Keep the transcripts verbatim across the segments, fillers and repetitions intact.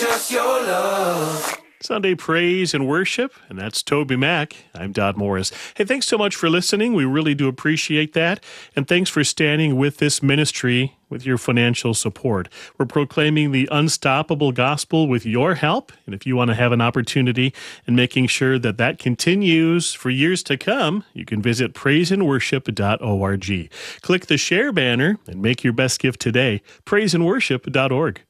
just your love. Sunday praise and worship, and that's Toby Mac. I'm Dodd Morris. Hey, thanks so much for listening. We really do appreciate that. And thanks for standing with this ministry with your financial support. We're proclaiming the unstoppable gospel with your help. And if you want to have an opportunity in making sure that that continues for years to come, you can visit praise and worship dot org. Click the share banner and make your best gift today. praise and worship dot org.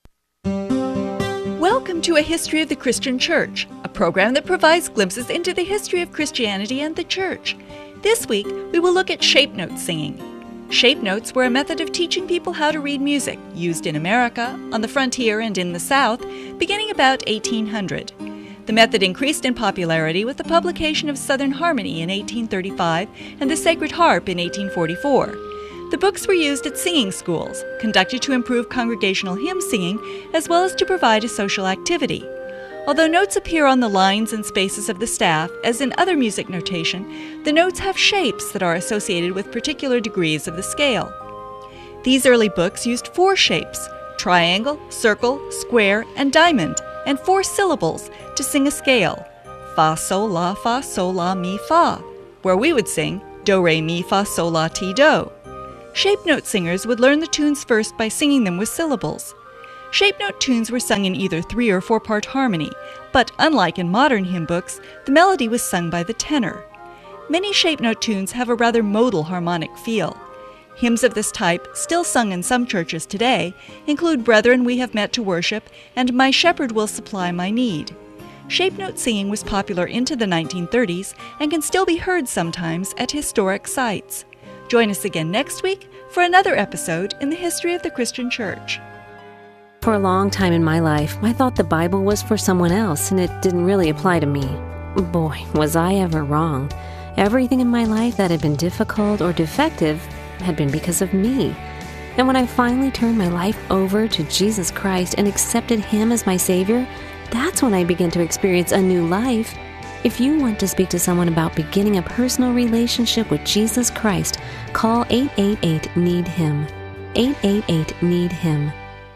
Welcome to A History of the Christian Church, a program that provides glimpses into the history of Christianity and the Church. This week, we will look at shape note singing. Shape notes were a method of teaching people how to read music, used in America, on the frontier, and in the South, beginning about eighteen hundred. The method increased in popularity with the publication of Southern Harmony in eighteen thirty-five and the Sacred Harp in eighteen forty-four. The books were used at singing schools, conducted to improve congregational hymn singing, as well as to provide a social activity. Although notes appear on the lines and spaces of the staff, as in other music notation, the notes have shapes that are associated with particular degrees of the scale. These early books used four shapes: triangle, circle, square, and diamond, and four syllables to sing a scale: fa, sol, la, fa, sol, la, mi, fa, where we would sing do, re, mi, fa, sol, la, ti, do. Shape note singers would learn the tunes first by singing them with syllables. Shape note tunes were sung in either three or four-part harmony, but unlike in modern hymn books, the melody was sung by the tenor. Many shape note tunes have a rather modal harmonic feel. Hymns of this type, still sung in some churches today, include Brethren We Have Met to Worship and My Shepherd Will Supply My Need. Shape note singing was popular into the nineteen thirties and can still be heard sometimes at historic sites. Join us again next week for another episode in the history of the Christian Church. For a long time in my life, I thought the Bible was for someone else and it didn't really apply to me. Boy, was I ever wrong. Everything in my life that had been difficult or defective had been because of me. And when I finally turned my life over to Jesus Christ and accepted Him as my Savior, that's when I began to experience a new life. If you want to speak to someone about beginning a personal relationship with Jesus Christ, call eight eight eight, need him. eight eight eight, need him.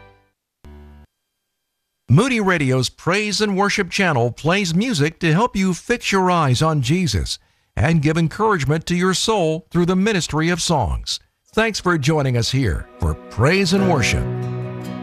Moody Radio's Praise and Worship channel plays music to help you fix your eyes on Jesus and give encouragement to your soul through the ministry of songs. Thanks for joining us here for Praise and Worship.